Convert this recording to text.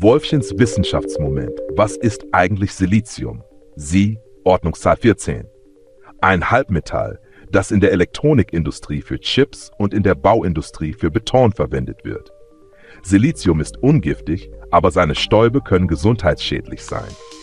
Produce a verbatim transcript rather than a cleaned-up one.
Wolfchens Wissenschaftsmoment. Was ist eigentlich Silizium? Sie, Ordnungszahl vierzehn. Ein Halbmetall, das in der Elektronikindustrie für Chips und in der Bauindustrie für Beton verwendet wird. Silizium ist ungiftig, aber seine Stäube können gesundheitsschädlich sein.